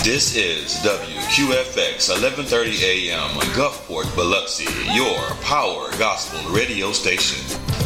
This is WQFX 1130 AM, Gulfport, Biloxi, your power gospel radio station.